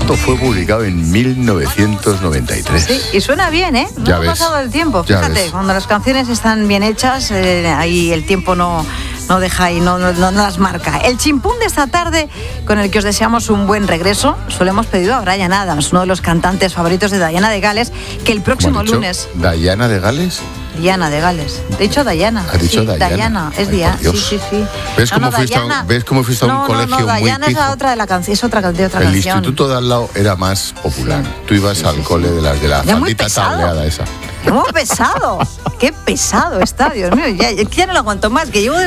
Esto fue publicado en 1993. Sí, y suena bien, ¿eh? No ha pasado el tiempo. Fíjate, cuando las canciones están bien hechas, ahí el tiempo no deja y no las marca. El chimpún de esta tarde, con el que os deseamos un buen regreso, solo hemos pedido a Bryan Adams, uno de los cantantes favoritos de Diana de Gales, que el próximo lunes... ¿Diana de Gales? Diana de Gales. He dicho Diana. ¿Has dicho Diana? Diana, es Diana. Sí. ¿Ves cómo fuiste a un colegio muy Diana pijo? Es otra de la canción, es otra de otra el canción. El instituto de al lado era más popular. Sí. Tú ibas al cole de la faldita tableada esa. ¡Qué pesado! ¡Qué pesado está, Dios mío! Ya no lo aguanto más, que llevo